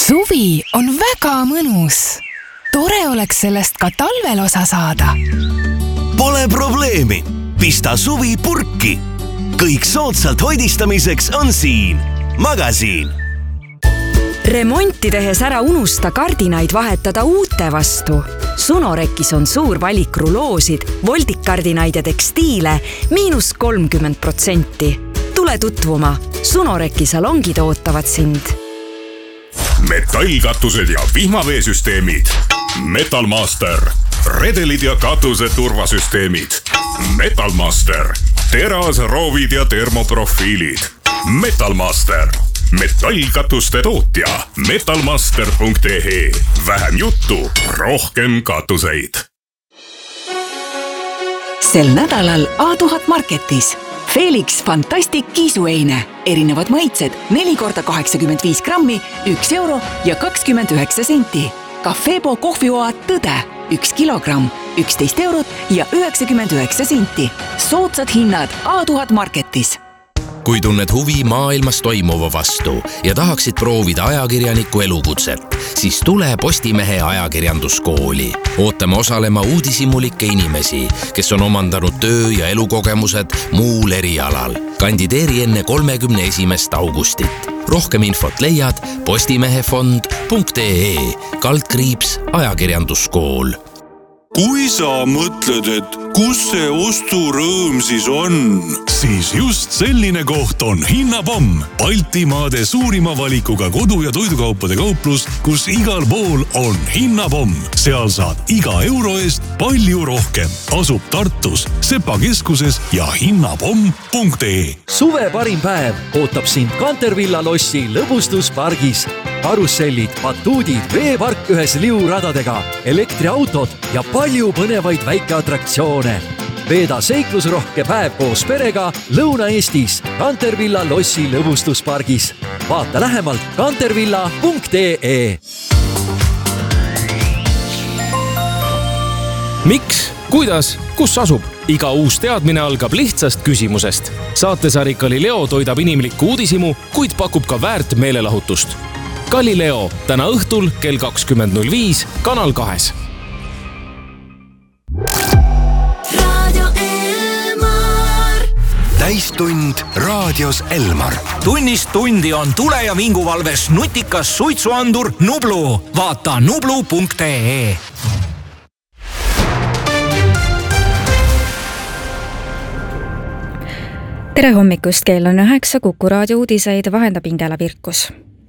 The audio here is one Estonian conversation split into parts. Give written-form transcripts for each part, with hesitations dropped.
Suvi on väga mõnus. Tore oleks sellest ka talvel osa saada. Pole probleemi. Pista suvi purki. Kõik soodsalt hoidistamiseks on siin. Magasiin. Remonti tehes ära unusta kardinaid vahetada uute vastu. Sunorekis on suur valik ruloosid, voldikkardinaid ja tekstiile –30%. Tule tutvuma. Sunoreki salongid ootavad sind. Metallkatused ja vihmaveesüsteemid. Metalmaster. Redelid ja katuse turvasüsteemid. Metalmaster. Terasroovid ja termoprofiilid. Metalmaster. Metallkatuste tootja. Metalmaster.ee. Vähem juttu, rohkem katuseid. Sel nädalal A1000 Marketis Felix Fantastic kiisueine. Erinevad maitsed 4x85 grammi, 1 euro ja 29 senti. Cafebo kohvioad Tõde 1 kilogramm, 11 eurot ja 99 senti. Soodsad hinnad A1000 Marketis. Kui tunned huvi maailmas toimuva vastu ja tahaksid proovida ajakirjaniku elukutset, siis tule Postimehe ajakirjanduskooli. Ootame osalema uudishimulikke inimesi, kes on omandanud töö- ja elukogemused muul erialal. Kandideeri enne 31. augustit. Rohkem infot leiad postimehefond.ee/ajakirjanduskool. Kui sa mõtled, et kus see osturõõm siis on, Siis just selline koht on Hinnapomm. Baltimaade suurima valikuga kodu- ja toidukaupade kauplus, kus igal pool on Hinnapomm. Seal saad iga euro eest palju rohkem. Asub Tartus, Sepa keskuses ja hinnapomm.ee. Suve parim päev ootab sind Kantervilla lossi lõbustuspargis. Karussellid, batuudid, veepark ühes liuradadega, elektriautod ja palju põnevaid väikeatraktsioone. Veeda seiklusrohke päev koos perega Lõuna-Eestis Kantervilla lossi lõbustuspargis. Vaata lähemalt kantervilla.ee. Miks? Kuidas? Kus asub? Iga uus teadmine algab lihtsast küsimusest. Saatesari Galileo toidab inimlikku uudishimu, kuid pakub ka väärt meelelahutust. Galileo täna õhtul kell 20.05 Kanal 2. Täistund raadios Elmar. Tunnist tundi on tule- ja vinguvalves nutikas suitsuandur Nublu. Vaata nublu.ee. Tere hommikust, kell on 9, Kuku raadio uudiseid vahendab Ingela Virkus.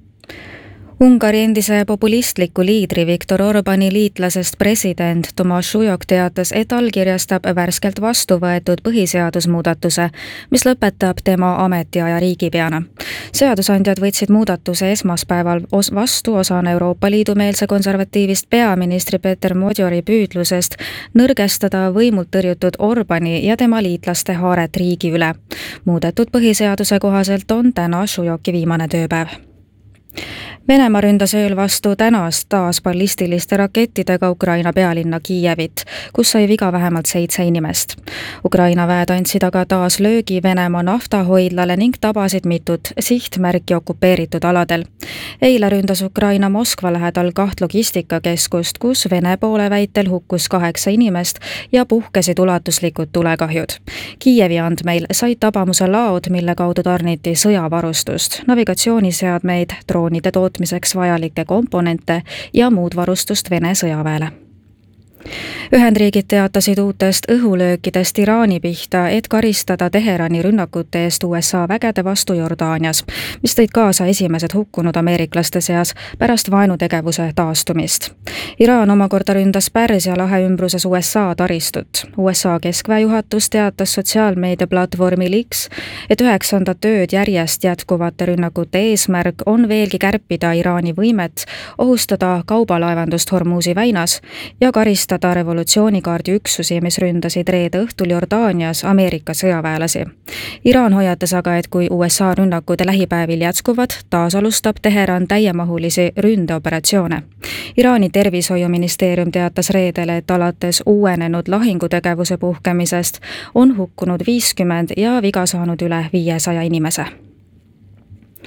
Ungari endise populistliku liidri Viktor Orbani liitlasest president Tomaš Ujok teatas, et allkirjastab värskelt vastu võetud põhiseadusmuudatuse, mis lõpetab tema ametiaja riigipeana. Seadusandjad võtsid muudatuse esmaspäeval vastu osana Euroopa Liidu meelse konservatiivist peaministri Peter Modjori püüdlusest nõrgestada võimult tõrjutud Orbani ja tema liitlaste haaret riigi üle. Muudetud põhiseaduse kohaselt on täna Ujoki viimane tööpäev. Venemaa ründas ööl vastu tänast taas ballistiliste rakettidega Ukraina pealinna Kiievit, kus sai viga vähemalt 7 inimest. Ukraina väed andsid aga taas löögi Venemaa naftahoidlale ning tabasid mitut sihtmärki okupeeritud aladel. Eile ründas Ukraina Moskva lähedal 2 logistikakeskust, kus Vene poole väitel hukkus 8 inimest ja puhkesid ulatuslikud tulekahjud. Kiievi andmeil said tabamuse laod, mille kaudu tarniti sõjavarustust, navigatsiooniseadmeid, droonide tootmiseks vajalikke komponente ja muud varustust Vene sõjaväele. Ühendriigid teatasid uutest õhulöökidest Iraani pihta, et karistada Teherani rünnakute eest USA vägede vastu Jordaanias, mis tõid kaasa esimesed hukkunud ameeriklaste seas pärast vaenutegevuse taastumist. Iraan omakorda ründas Pärsia lahe ümbruses USA taristut. USA keskväejuhatus teatas sotsiaalmeediaplatvormil X, et 9. ööd järjest jätkuvate rünnakute eesmärk on veelgi kärpida Iraani võimet ohustada kaubalaevandust Hormuzi väinas ja karistada revolutsioonikaardi üksusi, mis ründasid reede õhtul Jordaanias Ameerika sõjaväelasi. Iraan hoiatas aga, et kui USA rünnakud lähipäevil jätkuvad, taas alustab Teheran täiemahulisi ründeoperatsioone. Iraani tervishoiuministeerium teatas reedel, et alates uuenenud lahingutegevuse puhkemisest on hukkunud 50 ja viga saanud üle 500 inimese.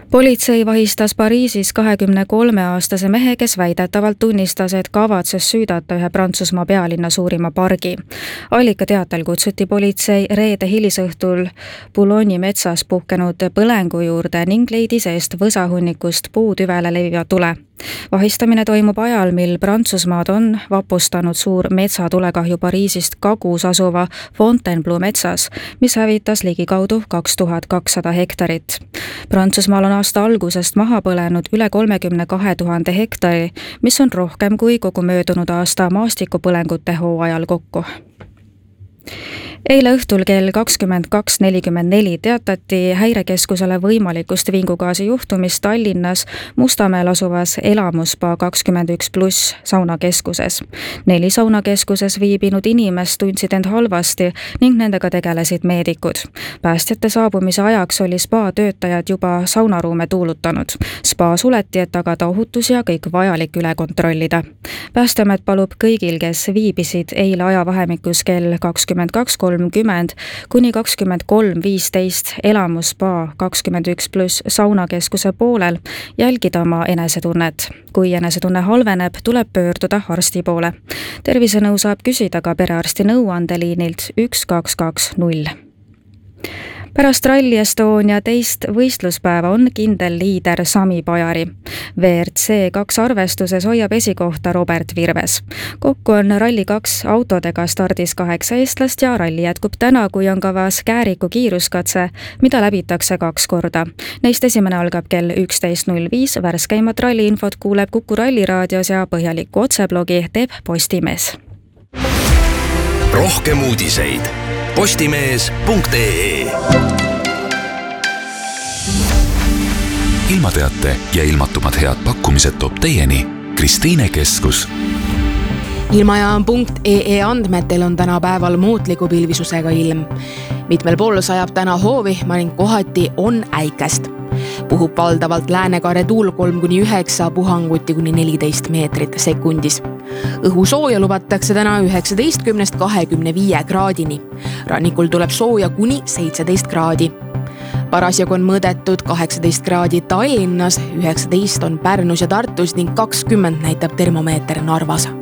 Politsei vahistas Pariisis 23-aastase mehe, kes väidetavalt tunnistas, et kavatses süüdata ühe Prantsusmaa pealinna suurima pargi. Allika teatel kutsuti politsei reede hilisõhtul Boulogne'i metsas puhkenud põlengu juurde ning leidis eest võsahunnikust puutüvele leviva tule. Vahistamine toimub ajal, mil Prantsusmaad on vapustanud suur metsatulekahju Pariisist kagus asuva Fontainebleau metsas, mis hävitas ligikaudu 2200 hektarit. Prantsusmaal on aasta algusest maha põlenud üle 32 000 hektari, mis on rohkem kui kogu möödunud aasta maastikupõlengute hooajal kokku. Eile õhtul kell 22.44 teatati häirekeskusele võimalikust vingugaasi juhtumist Tallinnas Mustamäel asuvas elamusspa 21+ saunakeskuses. 4 saunakeskuses viibinud inimest tundsid end halvasti ning nendega tegelesid meedikud. Päästjate saabumise ajaks oli spa töötajad juba saunaruume tuulutanud. Spa suleti, et tagada ohutus ja kõik vajalik üle kontrollida. Päästeamet palub kõigil, kes viibisid eile ajavahemikus kell 22.30 kuni 23.15 elamusspa 21+ saunakeskuse poolel jälgida oma enesetunnet. Kui enesetunne halveneb, tuleb pöörduda arsti poole. Tervisenõu saab küsida ka perearsti nõuandeliinilt 1220. Pärast Rally Estonia teist võistluspäeva on kindel liider Sami Pajari. WRC 2 arvestuses hoiab esikohta Robert Virves. Kokku on Rally 2 autodega stardis 8 eestlast ja ralli jätkub täna, kui on kavas Kääriku kiiruskatse, mida läbitakse 2 korda. Neist esimene algab kell 11.05, värskeimat ralliinfot kuuleb Kuku Ralliraadios ja põhjalikku otseblogi teeb Postimees. Rohkem uudiseid postimees.ee. Ilmateate ja ilmatumad head pakkumised toob teieni Kristiine Keskus. Ilmajaam.ee andmetel on tänapäeval muutliku pilvisusega ilm. Mitmel pool sajab täna hoovihma ning kohati on äikest. Puhub valdavalt läänekaare tuul 3-9, puhanguti kuni 14 meetrit sekundis. Õhu sooja lubatakse täna 19-25 kraadini. Rannikul tuleb sooja kuni 17 kraadi. Parasjagu on mõõdetud 18 kraadi Tallinnas, 19 on Pärnus ja Tartus ning 20 näitab termomeeter Narvas.